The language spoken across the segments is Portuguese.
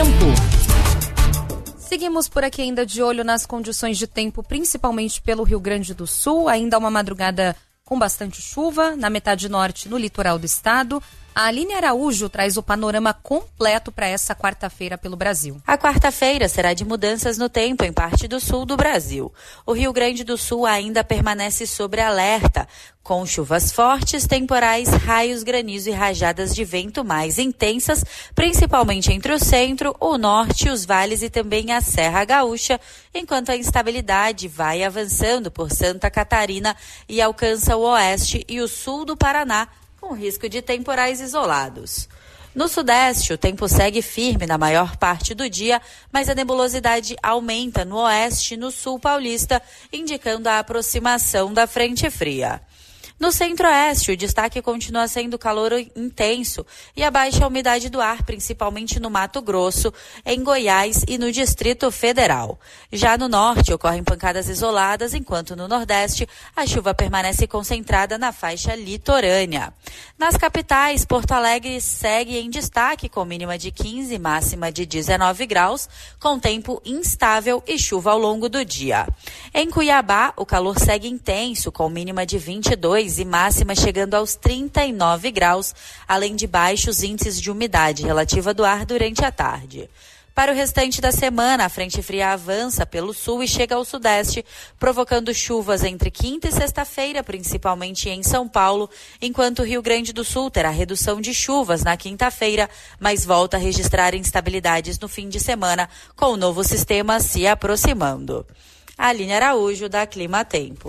Tempo. Seguimos por aqui ainda de olho nas condições de tempo, principalmente pelo Rio Grande do Sul. Ainda uma madrugada com bastante chuva na metade norte, no litoral do estado. A Aline Araújo traz o panorama completo para essa quarta-feira pelo Brasil. A quarta-feira será de mudanças no tempo em parte do sul do Brasil. O Rio Grande do Sul ainda permanece sob alerta, com chuvas fortes, temporais, raios, granizo e rajadas de vento mais intensas, principalmente entre o centro, o norte, os vales e também a Serra Gaúcha, enquanto a instabilidade vai avançando por Santa Catarina e alcança o oeste e o sul do Paraná, com risco de temporais isolados. No sudeste, o tempo segue firme na maior parte do dia, mas a nebulosidade aumenta no oeste e no sul paulista, indicando a aproximação da frente fria. No centro-oeste, o destaque continua sendo calor intenso e a baixa umidade do ar, principalmente no Mato Grosso, em Goiás e no Distrito Federal. Já no norte, ocorrem pancadas isoladas, enquanto no nordeste, a chuva permanece concentrada na faixa litorânea. Nas capitais, Porto Alegre segue em destaque, com mínima de 15 e máxima de 19 graus, com tempo instável e chuva ao longo do dia. Em Cuiabá, o calor segue intenso, com mínima de 22 e máxima chegando aos 39 graus, além de baixos índices de umidade relativa do ar durante a tarde. Para o restante da semana, a frente fria avança pelo sul e chega ao sudeste, provocando chuvas entre quinta e sexta-feira, principalmente em São Paulo, enquanto o Rio Grande do Sul terá redução de chuvas na quinta-feira, mas volta a registrar instabilidades no fim de semana, com o novo sistema se aproximando. Aline Araújo, da Clima Tempo.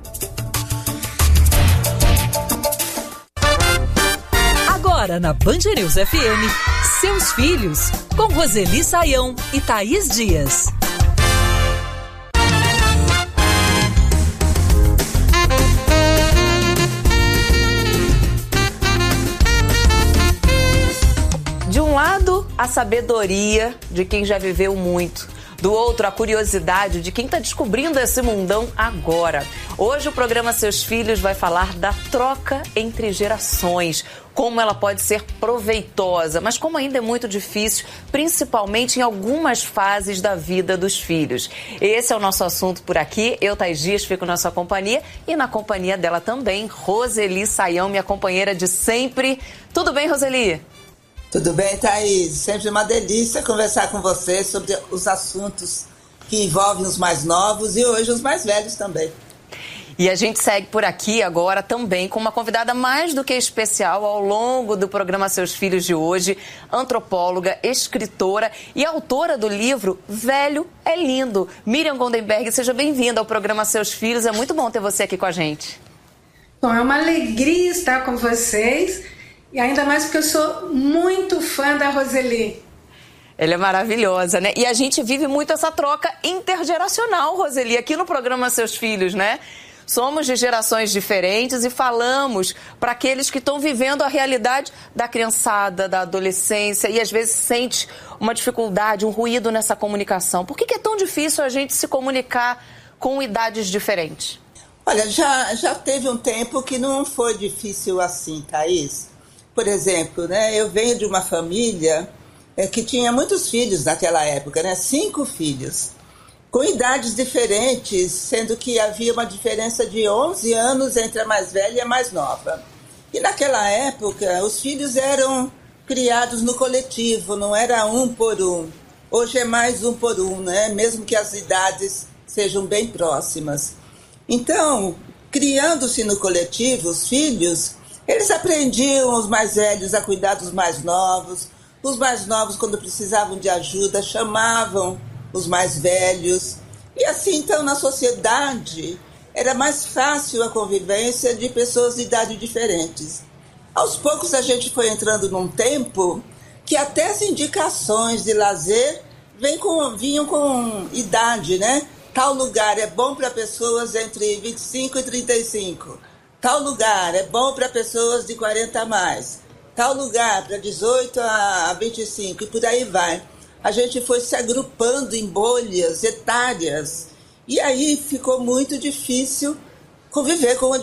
Agora na Band News FM, Seus Filhos, com Roseli Saião e Thaís Dias. De um lado, a sabedoria de quem já viveu muito. Do outro, a curiosidade de quem está descobrindo esse mundão agora. Hoje o programa Seus Filhos vai falar da troca entre gerações, como ela pode ser proveitosa, mas como ainda é muito difícil, principalmente em algumas fases da vida dos filhos. Esse é o nosso assunto por aqui. Eu, Thaís Dias, fico na sua companhia e na companhia dela também, Roseli Saião, minha companheira de sempre. Tudo bem, Roseli? Tudo bem, Thaís? Sempre uma delícia conversar com você sobre os assuntos que envolvem os mais novos e hoje os mais velhos também. E a gente segue por aqui agora também com uma convidada mais do que especial ao longo do programa Seus Filhos de hoje, antropóloga, escritora e autora do livro Velho é Lindo. Miriam Goldenberg, seja bem-vinda ao programa Seus Filhos. É muito bom ter você aqui com a gente. Bom, é uma alegria estar com vocês. E ainda mais porque eu sou muito fã da Roseli. Ela é maravilhosa, né? E a gente vive muito essa troca intergeracional, Roseli, aqui no programa Seus Filhos, né? Somos de gerações diferentes e falamos para aqueles que estão vivendo a realidade da criançada, da adolescência e às vezes sente uma dificuldade, um ruído nessa comunicação. Por que é tão difícil a gente se comunicar com idades diferentes? Olha, já teve um tempo que não foi difícil assim, Thaís. Por exemplo, né, eu venho de uma família que tinha muitos filhos naquela época, né, 5 filhos, com idades diferentes, sendo que havia uma diferença de 11 anos entre a mais velha e a mais nova. E naquela época, os filhos eram criados no coletivo, não era um por um. Hoje é mais um por um, né, mesmo que as idades sejam bem próximas. Então, criando-se no coletivo, os filhos, eles aprendiam, os mais velhos, a cuidar dos mais novos. Os mais novos, quando precisavam de ajuda, chamavam os mais velhos. E assim, então, na sociedade, era mais fácil a convivência de pessoas de idade diferentes. Aos poucos, a gente foi entrando num tempo que até as indicações de lazer vinham com idade, né? Tal lugar é bom para pessoas entre 25 e 35. Tal lugar é bom para pessoas de 40 a mais. Tal lugar para 18 a 25 e por aí vai. A gente foi se agrupando em bolhas etárias e aí ficou muito difícil conviver com a